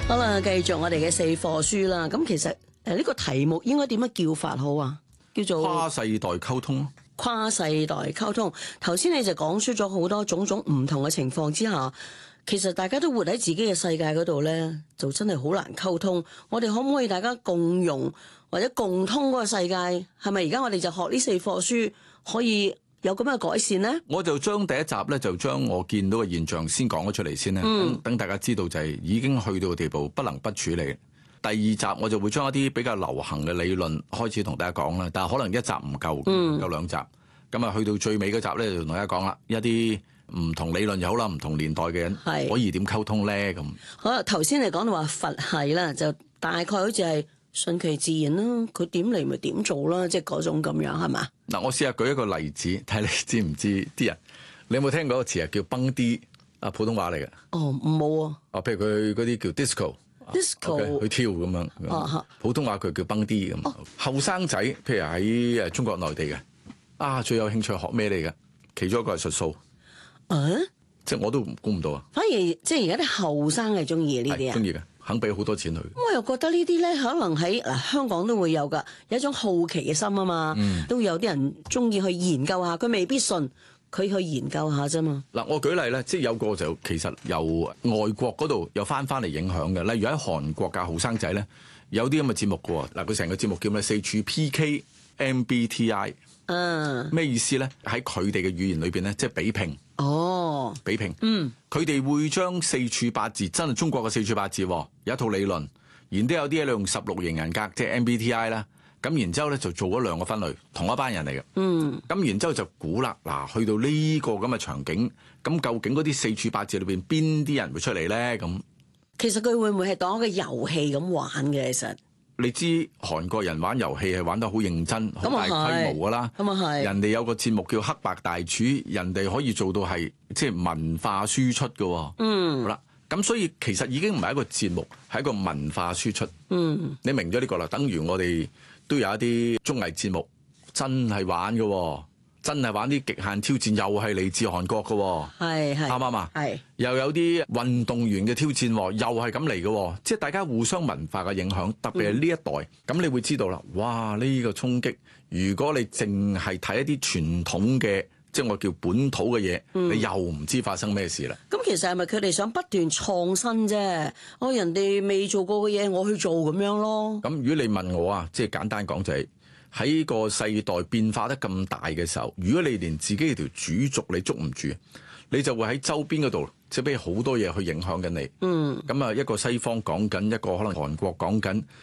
好啦，繼續我哋嘅4課書啦。咁其實呢個題目應該點樣叫法好啊？叫做跨世代溝通。 跨世代溝通。頭先你就講出咗好多種種唔同嘅情況之下，其實大家都活喺自己嘅世界嗰度呢，就真係好難溝通。我哋可唔可以大家共融或者共通嗰個世界？係咪而家我哋就學呢4課書可以有咁嘅改善呢？ 我就將第一集咧，就將我見到嘅現象先講咗出嚟先咧，等大家知道就係已經去到嘅地步，不能不處理。第二集我就會將一啲比較流行嘅理論開始同大家講啦，但係可能一集唔夠，夠2集。咁啊，去到最尾嗰集咧，就同大家講啦，一啲唔同理論又好啦，唔同年代嘅人可以點溝通咧咁。 好啦，頭先你講到話佛系啦，就大概好似係順其自然啦，佢點嚟咪點做啦，即係嗰種咁樣係嘛？ 嗱，我試下舉一個例子，睇你知唔知啲人？你有冇聽過個詞啊？叫崩啲啊，普通話嚟嘅。 哦，冇啊。 譬如佢嗰啲叫 disco，去跳咁樣。普通話佢叫崩啲咁。後生仔，譬如喺中國內地嘅，最有興趣學咩嚟嘅？其中一個係術數。即係我都估唔到啊。反而即係而家啲後生係中意呢啲啊。 中意嘅。肯俾好多錢佢， 我又覺得呢啲咧，可能喺香港都會有噶，有一種好奇嘅心啊嘛，都會有啲人中意去研究下，佢未必信，佢去研究下啫嘛。 嗱，我舉例咧，即係有個就其實由外國嗰度又翻嚟影響嘅，例如喺韓國教後生仔咧，有啲咁嘅節目嘅喎。嗱，佢成個節目叫咩？四處 PK MBTI，咩意思咧？喺佢哋嘅語言裏邊咧，即係比拼。比拼，佢哋會將4處8字，真係中國嘅4處8字，有一套理論，然之後有啲咧用16型人格，即係 MBTI 啦，咁然之後咧就做咗2個分類，同一班人嚟嘅，咁然之後就估啦，嗱，去到呢個咁嘅場景，咁究竟嗰啲4處8字裏邊邊啲人會出嚟咧？咁其實佢會唔會係當一個遊戲咁玩嘅？其實你知韓國人玩遊戲係玩得好認真、好大規模噶啦。 咁啊係。 人哋有個節目叫黑白大廚，人哋可以做到係即係文化輸出嘅。好啦，咁所以其實已經唔係一個節目，係一個文化輸出。你明咗呢個啦，等於我哋都有一啲綜藝節目真係玩嘅，真係玩啲極限挑戰，又係嚟自韓國嘅。係啱唔啱啊？係。又有啲運動員嘅挑戰，又係咁嚟嘅，即係大家互相文化嘅影響，特別係呢一代，咁你會知道啦。哇！呢個衝擊，如果你淨係睇一啲傳統嘅，即係我叫本土嘅嘢，你又唔知發生咩事啦。咁其實係咪佢哋想不斷創新啫？人哋未做過嘅嘢，我去做咁樣咯。咁如果你問我啊，即係簡單講就係喺個世代變化得咁大嘅時候，如果你連自己條主軸你捉唔住，你就會喺周邊嗰度，即係俾好多嘢去影響緊你。咁啊，一個西方講緊，一個可能韓國講緊，